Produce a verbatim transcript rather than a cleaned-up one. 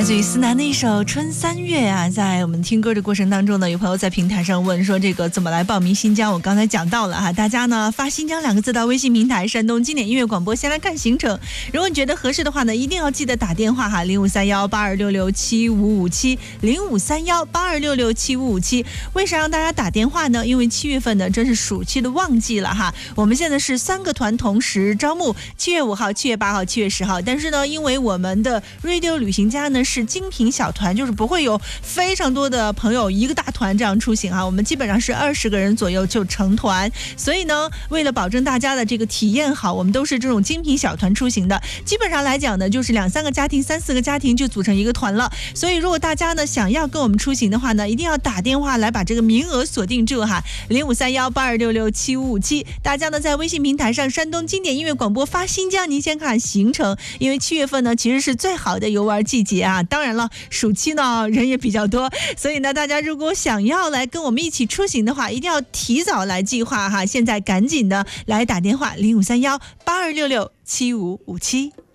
自于思南的一首《春三月》啊，在我们听歌的过程当中呢，有朋友在平台上问说这个怎么来报名新疆，我刚才讲到了哈，大家呢发新疆两个字到微信平台山东经典音乐广播，先来看行程。如果你觉得合适的话呢，一定要记得打电话哈，零五三幺八二六六七五五七零五三幺八二六六七五五七。为啥让大家打电话呢？因为七月份呢真是暑期的旺季了哈，我们现在是三个团同时招募，七月五号、七月八号、七月十号。但是呢，因为我们的 Radio 旅行家呢是精品小团，就是不会有非常多的朋友一个大团这样出行啊，我们基本上是二十个人左右就成团，所以呢，为了保证大家的这个体验好，我们都是这种精品小团出行的。基本上来讲呢，就是两三个家庭、三四个家庭就组成一个团了。所以如果大家呢想要跟我们出行的话呢，一定要打电话来把这个名额锁定住哈，零五三幺八二六六七五五七。大家呢在微信平台上山东经典音乐广播发新疆，您先看行程，因为七月份呢其实是最好的游玩季节啊。当然了，暑期呢人也比较多，所以呢大家如果想要来跟我们一起出行的话，一定要提早来计划哈。现在赶紧的来打电话零五三幺八二六六七五五七。